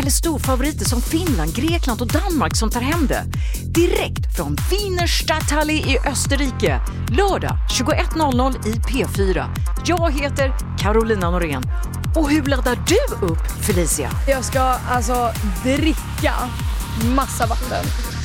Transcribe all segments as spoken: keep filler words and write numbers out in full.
eller storfavoriter som Finland, Grekland och Danmark som tar hem det. Direkt från Wiener Stadthalle i Österrike. Lördag tjugoett noll noll i P fyra. Jag heter Carolina Norén. Och hur laddar du upp, Felicia? Jag ska alltså dricka massa vatten.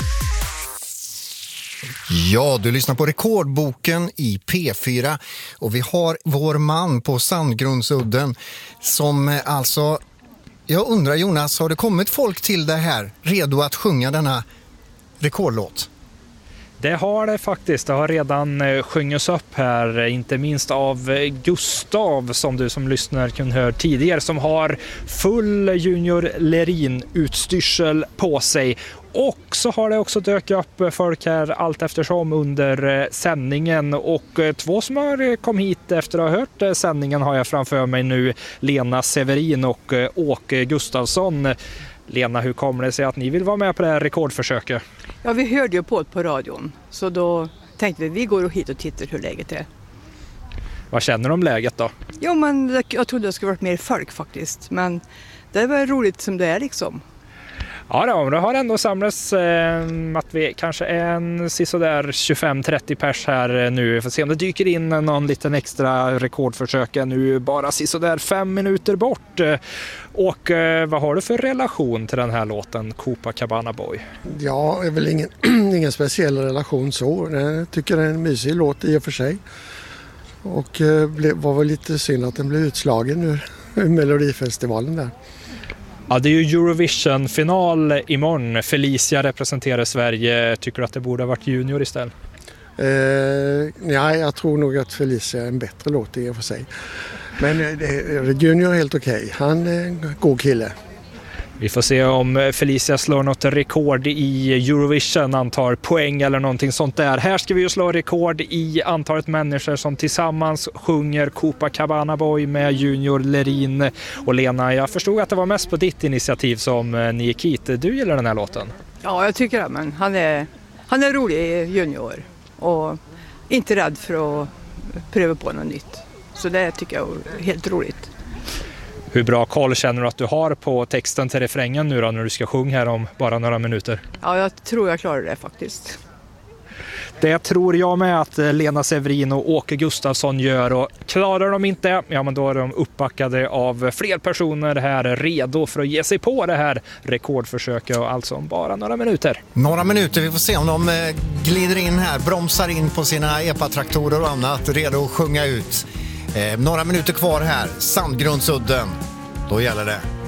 Ja, du lyssnar på Rekordboken i P fyra och vi har vår man på Sandgrundsudden som alltså, jag undrar Jonas, har det kommit folk till det här redo att sjunga denna rekordlåt? Det har det faktiskt. Det har redan sjungits upp här, inte minst av Gustav som du som lyssnar kunde höra tidigare, som har full Junior Lerin-utstyrsel på sig. Och så har det också dök upp folk här allt eftersom under sändningen, och två som har kommit hit efter att ha hört sändningen har jag framför mig nu, Lena Severin och Åke Gustafsson. Lena, hur kommer det sig att ni vill vara med på det här rekordförsöket? Ja, vi hörde ju på det på radion, så då tänkte vi vi går hit och tittar hur läget är. Vad känner du om läget då? Jo, men jag trodde det skulle varit mer folk faktiskt, men det var roligt som det är liksom. Ja, då, det har ändå samlats eh, att vi kanske är en sådär tjugofem trettio pers här nu. Vi får se om det dyker in någon liten extra rekordförsök nu, bara sådär fem minuter bort. Och eh, vad har du för relation till den här låten, Copacabana Boy? Ja, det är väl ingen, ingen speciell relation så. Jag tycker det är en mysig låt i och för sig. Och eh, det var väl lite synd att den blev utslagen ur Melodifestivalen där. Ja, det är ju Eurovision-final imorgon. Felicia representerar Sverige. Tycker du att det borde ha varit Junior istället? Eh, nej, jag tror nog att Felicia är en bättre låt i och för sig. Men eh, Junior är helt okej. Okay. Han är en god kille. Vi får se om Felicia slår något rekord i Eurovision, antar poäng eller någonting sånt där. Här ska vi ju slå rekord i antalet människor som tillsammans sjunger Copacabana Boy med Junior Lerin. Och Lena, jag förstod att det var mest på ditt initiativ som ni gick hit. Du gillar den här låten? Ja, jag tycker det, men han är, han är rolig Junior och inte rädd för att pröva på något nytt. Så det tycker jag är helt roligt. Hur bra koll känner du att du har på texten till refrängen nu då, när du ska sjunga här om bara några minuter? Ja, jag tror jag klarar det faktiskt. Det tror jag med att Lena Severin och Åke Gustafsson gör, och klarar de inte, ja men då är de uppbackade av fler personer här redo för att ge sig på det här rekordförsöket, och alltså om bara några minuter. Några minuter, vi får se om de glider in här, bromsar in på sina epatraktorer och annat, redo att sjunga ut. Eh, några minuter kvar här, Sandgrundsudden, då gäller det.